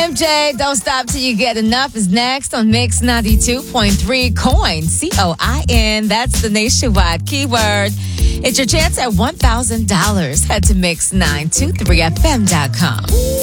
MJ, Don't Stop Till You Get Enough is next on Mix 92.3. Coin, COIN. That's the nationwide keyword. It's your chance at $1,000. Head to Mix923FM.com.